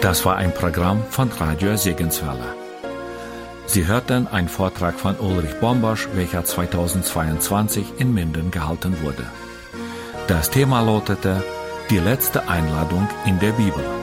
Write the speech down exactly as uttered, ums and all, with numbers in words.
Das war ein Programm von Radio Segenswelle. Sie hörten einen Vortrag von Ulrich Bombasch, welcher zweitausendzweiundzwanzig in Minden gehalten wurde. Das Thema lautete: Die letzte Einladung in der Bibel.